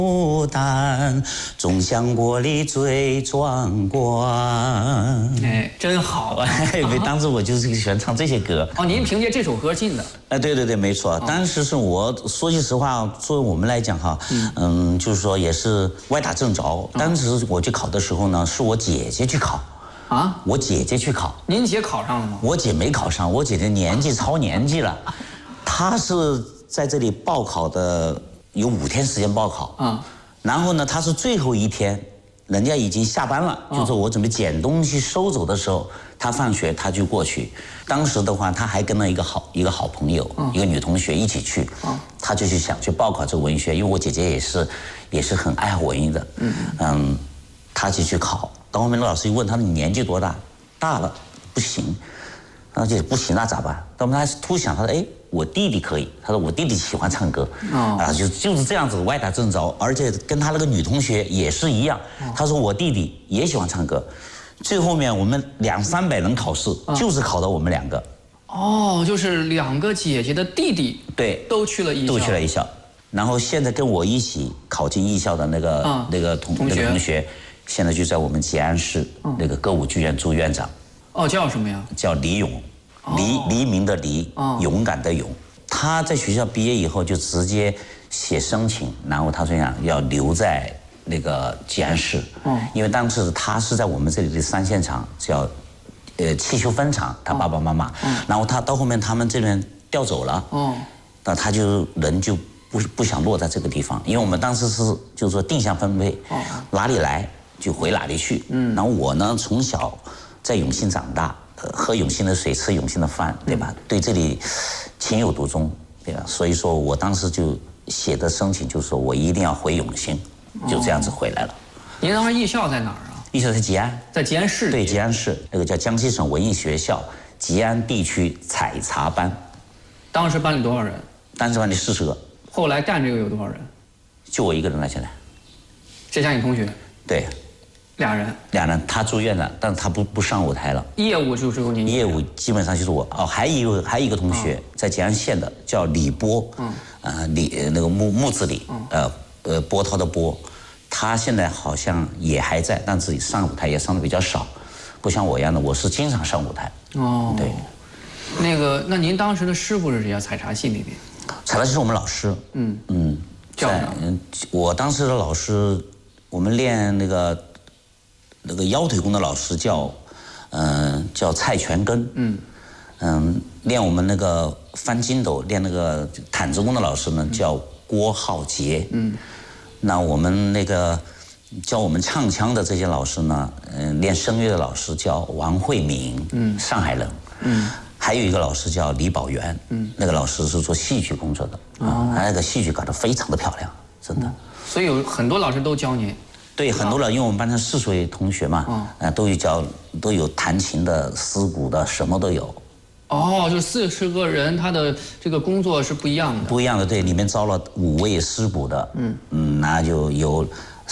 牡丹，总像国里最壮观。 哎，真好啊！ 当时我就是喜欢唱这些歌。 哦，您凭借这首歌进的？ 哎，对，没错。当时是我说句实话，作为我们来讲哈，就是说也是歪打正着。当时我去考的时候呢，是我姐姐去考。啊，我姐姐去考。 您姐考上了吗？ 我姐没考上，我姐姐年纪超年纪了，她是在这里报考的。有5天时间报考，然后呢，他是最后一天，人家已经下班了，就是我准备捡东西收走的时候，他放学他就过去。当时的话，他还跟了一个好朋友，一个女同学一起去，他就想去报考这个文学，因为我姐姐也是很爱文艺的，他就去考。到后面老师一问他，你年纪多大？大了不行，然后就不行那咋办？到后面他突想，他说哎。我弟弟可以，他说我弟弟喜欢唱歌，就是这样子歪打正着，而且跟他那个女同学也是一样，他说我弟弟也喜欢唱歌，最后面我们200-300人考试，就是考到我们2个。 哦，就是2个姐姐的弟弟， 对， 都去了艺校， 然后现在跟我一起考进艺校的那个同学，现在就在我们吉安市那个歌舞剧院做院长。 哦，叫什么呀？ 叫李勇。黎明的黎，勇敢的勇。他在学校毕业以后就直接写申请，然后他说要留在那个吉安市，因为当时他是在我们这里的3线厂叫汽修分厂，他爸爸妈妈，然后他到后面他们这边调走了，那他就人就不想落在这个地方，因为我们当时是就是说定向分配，哪里来就回哪里去。然后我呢从小在永信长大。喝永信的水，吃永信的饭，对吧？对这里情有独钟，对吧？所以说我当时就写的申请，就是说我一定要回永信，就这样子回来了。 您当时艺校在哪儿啊？ 艺校在吉安， 在吉安市。 对，吉安市那个叫江西省文艺学校吉安地区采茶班。 当时班里多少人？ 当时班里40个。 后来干这个有多少人？ 就我一个人了，现在。 这家你同学？ 对。 俩人， 他做院长，但是他不上舞台了。 业务就是由您。 业务基本上就是我。还有一个同学在吉安县的，叫李波，那个木字李，波涛的波，他现在好像也还在，但自己上舞台也上的比较少，不像我一样的，我是经常上舞台。哦，对。 那您当时的师傅是谁呀？采茶戏里面。 采茶戏是我们老师。 叫我当时的老师，我们练那个腰腿功的老师叫蔡全根，练我们那个翻筋斗练那个毯子功的老师呢叫郭浩杰，那我们那个教我们唱腔的这些老师呢，练声乐的老师叫王慧敏，上海人，还有一个老师叫李宝元，那个老师是做戏剧工作的，他那个戏剧搞得非常的漂亮，真的。 所以有很多老师都教您。 对，很多人，因为我们班上40位同学嘛，都有弹琴的、丝鼓的，什么都有。 哦，就40个人，他的这个工作是不一样的。 不一样的，对，里面招了5位丝鼓的，那就有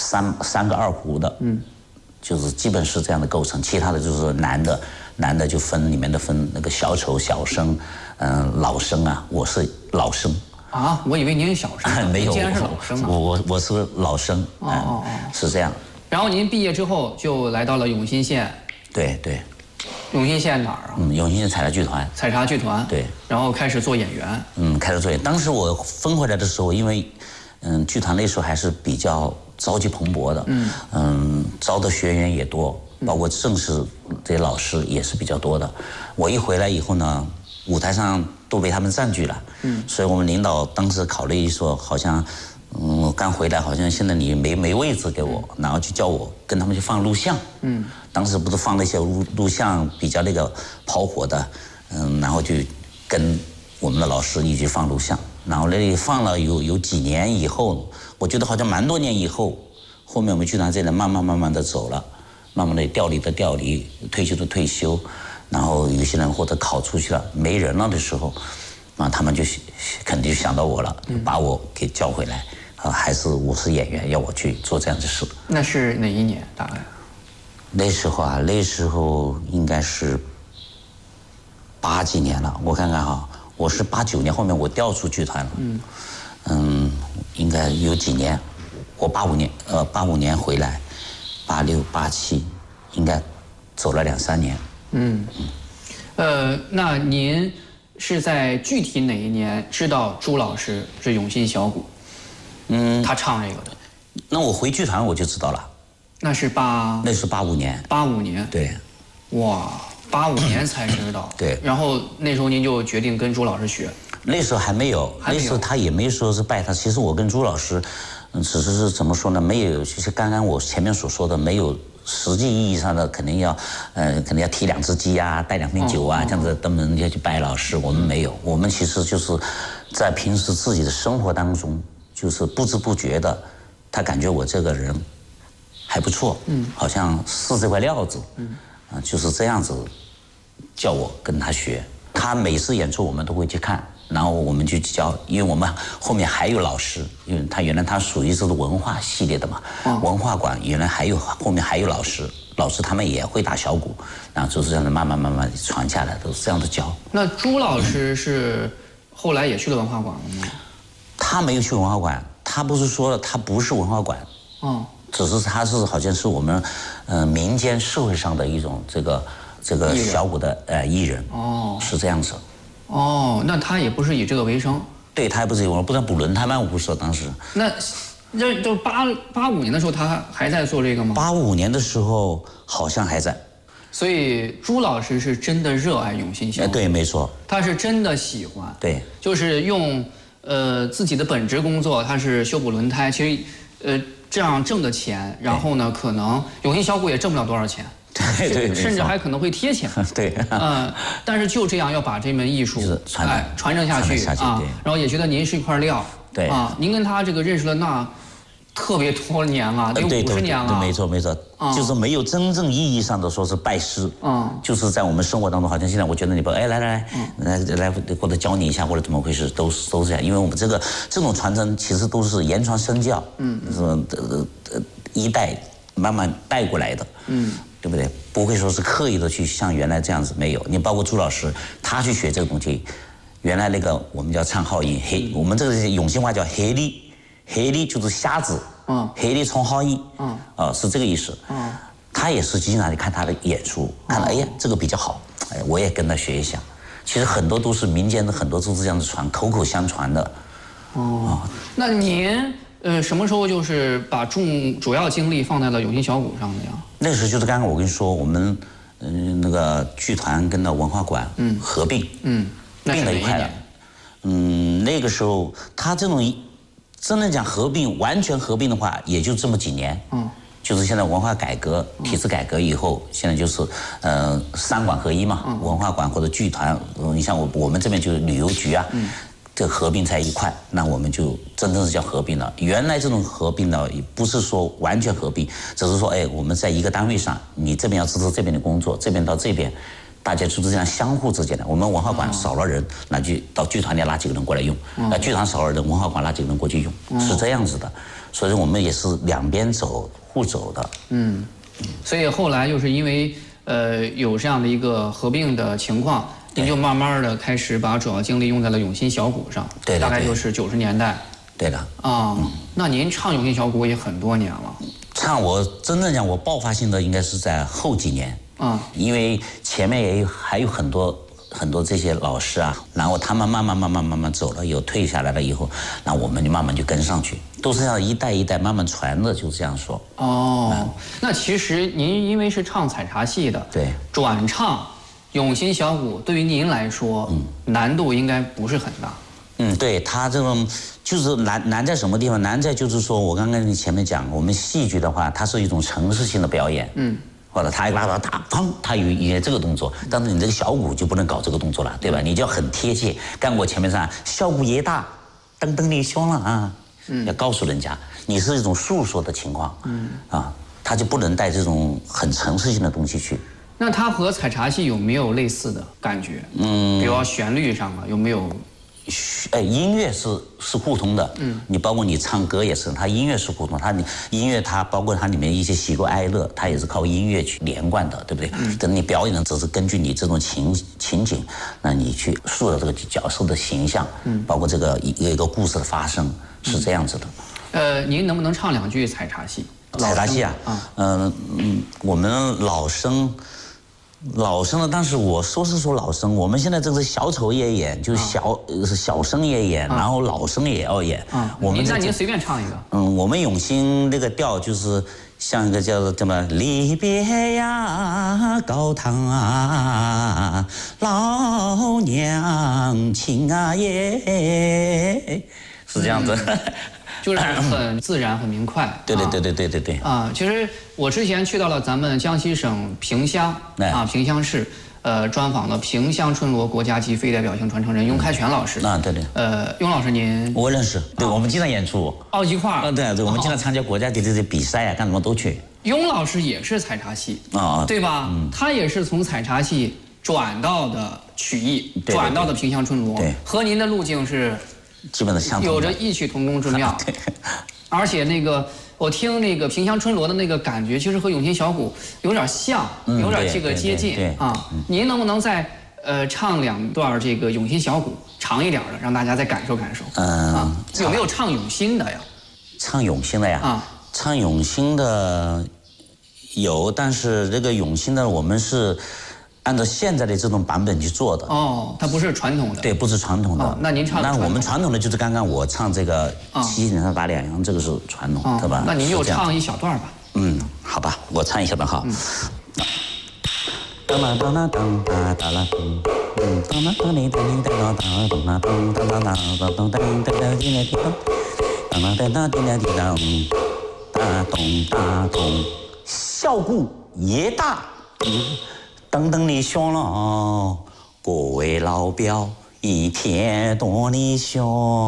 3个二胡的，就是基本是这样的构成。其他的就是男的就里面分那个小丑、小生，老生啊，我是老生。 啊，我以为您是小生， 没有， 竟然是老生啊！ 我是老生，是这样。 然后您毕业之后就来到了永新县。 对。 永新县哪儿啊？ 永新县采茶剧团。 采茶剧团。 对。 然后开始做演员。 开始做演员。当时我分回来的时候，因为剧团那时候还是比较朝气蓬勃的，招的学员也多，包括正式这些老师也是比较多的。我一回来以后呢，舞台上都被他们占据了，所以我们领导当时考虑说，好像，我刚回来，好像现在你没位置给我，然后就叫我跟他们去放录像，当时不是放那些录像比较那个跑火的，然后就跟我们的老师一起放录像，然后那里放了有几年以后，我觉得好像蛮多年以后，后面我们剧团这里慢慢的走了，慢慢的调离的调离，退休的退休。然后有些人或者考出去了没人了的时候，他们就肯定想到我了，把我给叫回来，还是我是演员，要我去做这样的事。 那是哪一年大概？ 那时候应该是80几年了，我看看哈，我是89年后面我调出剧团了，应该有几年， 我85年回来，86、87，应该走了2、3年。 那您是在具体哪一年知道朱老师是永信小鼓？他唱这个的。 那我回剧团我就知道了。 那是 85年。 85年。 对。 哇，85年才知道。 对。 然后那时候您就决定跟朱老师学。 那时候还没有，那时候他也没说是拜他。其实我跟朱老师，只是怎么说呢？没有，就是刚刚我前面所说的，没有实际意义上的肯定要提2只鸡啊，带2瓶酒啊，这样子登门要去拜老师。我们没有，我们其实就是在平时自己的生活当中，就是不知不觉的，他感觉我这个人还不错，好像是这块料子，就是这样子叫我跟他学。他每次演出我们都会去看。然后我们就教，因为我们后面还有老师，因为他原来他属于这个文化系列的嘛，文化馆原来后面还有老师他们也会打小鼓，然后就是这样的慢慢传下来，都是这样的教。 那朱老师是后来也去了文化馆了吗？ 他没有去文化馆，他不是说了他不是文化馆，只是他是好像是我们民间社会上的一种这个小鼓的艺人，是这样子。 那他也不是以这个为生。 对，他也不是我不但补轮胎吗？我不说当时。 那就85年的时候，他还在做这个吗 ？85年的时候好像还在。 所以朱老师是真的热爱永信小鼓。 对，没错。 他是真的喜欢。 对。就是用自己的本职工作，他是修补轮胎，其实这样挣的钱，然后呢，可能永信小鼓也挣不了多少钱。 对， 甚至还可能会贴钱。 对， 但是就这样要把这门艺术传承下去啊，然后也觉得您是一块料。 对啊， 您跟他这个认识了那特别多年了，得有50年了。 没错，就是没有真正意义上的说是拜师。就是在我们生活当中，好像现在我觉得你不来，或者教你一下，或者怎么回事，都是这样。因为我们这种传承其实都是言传身教，一代慢慢带过来的。对不对？不会说是刻意的去像原来这样子，没有。你包括朱老师，他去学这个东西，原来那个我们叫唱好音，我们这个永信话叫黑哩就是瞎子，黑哩唱好音，是这个意思。他也是经常去看他的演出，看到哎呀这个比较好，我也跟他学一下。其实很多都是民间的，很多都是这样子传，口口相传的。 那您什么时候就是把主要精力放在了永信小鼓上的呀？ 那时候就是刚刚我跟你说，我们那个剧团跟那文化馆合并，并了一块了。那个时候他这种真的讲合并，完全合并的话，也就这么几年。就是现在文化改革、体制改革以后，现在就是3馆合一嘛，文化馆或者剧团，你像我们这边就是旅游局啊。这合并在一块，那我们就真正是叫合并了。原来这种合并呢，也不是说完全合并，只是说，我们在一个单位上，你这边要支持这边的工作，这边到这边，大家就是这样相互之间的。我们文化馆少了人，那就到剧团里拉几个人过来用；剧团少了人，文化馆拉几个人过去用，是这样子的。所以我们也是两边互走的。 所以后来就是因为有这样的一个合并的情况。您就慢慢的开始把主要精力用在了永信小鼓上， 对， 大概就是90年代。 对的。 那您唱永信小鼓也很多年了。 唱我真正讲，我爆发性的应该是在后几年。因为前面还有很多这些老师啊，然后他们慢慢走了，有退下来了以后，那我们就慢慢就跟上去，都是这样一代一代慢慢传的，就这样说。 那其实您因为是唱采茶戏的， 对， 转唱永信小鼓对于您来说，难度应该不是很大。 对，他这种就是难在什么地方？难在就是说我刚刚你前面讲，我们戏剧的话，它是一种程式性的表演。或者他一拉到打，砰，他有这个动作，但是你这个小鼓就不能搞这个动作了，对吧？你就要很贴切。刚我前面上，小鼓也大，噔噔你凶了啊，要告诉人家你是一种诉说的情况。他就不能带这种很程式性的东西去。 那它和采茶戏有没有类似的感觉？比如旋律上啊，有没有？ 音乐是互通的。你包括你唱歌也是，它音乐是互通，音乐它包括它里面一些喜怒哀乐，它也是靠音乐去连贯的，对不对？等你表演的只是根据你这种情景，那你去塑造这个角色的形象，包括这个一个故事的发生，是这样子的。 您能不能唱2句采茶戏？ 采茶戏啊，我们老生的，但是我说老生，我们现在这个小丑也演，就是小生也演，然后老生也要演。 那您随便唱一个。 我们永兴那个调就是像一个叫做什么离别呀，高堂啊，老娘亲啊耶，是这样子。 就是很自然、很明快。 对。 其实我之前去到了咱们江西省萍乡萍乡市，专访了萍乡春锣国家级非代表性传承人雍开全老师。 对。 雍老师您我认识，对，我们经常演出。 一块儿。 对，我们经常参加国家级的比赛啊，干什么都去。 雍老师也是采茶戏对吧？他也是从采茶戏转到的曲艺，转到的萍乡春锣， 对， 和您的路径是。 基本的相同， 有着异曲同工之妙。 对， 而且我听那个萍乡春锣的那个感觉，其实和永庆小鼓有点像，有点这个接近您能不能再唱2段这个永庆小鼓长一点的，让大家再感受感受？有没有唱永兴的呀？ 唱永兴的呀？唱永兴的有，但是这个永兴的我们是按照现在的这种版本去做的。 它不是传统的。对， 不是传统的。 那您唱？ 那我们传统的就是刚刚我唱这个七星三打两阳，这个是传统，对吧？ 那您就唱一小段吧。 好吧，我唱一小段哈。小鼓也大。噔噔的响了，各位老表一片多的响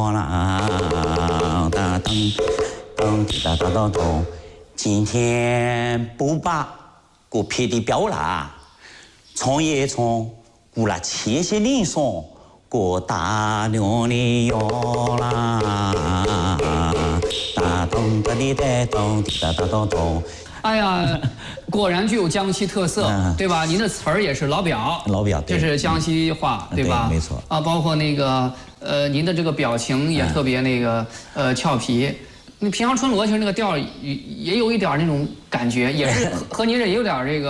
了，哒噔噔滴哒哒哒咚，今天不把个撇的表啦，唱也唱，古啦切些铃声，个大量的哟啦，哒咚哒滴哒咚滴哒哒哒咚。 哎呀，果然具有江西特色，对吧？您的词儿也是老表，这是江西话，对吧？ 没错。 包括那个您的这个表情也特别那个俏皮。那萍乡春锣其实那个调也有一点那种感觉，也是和您这也有点这个。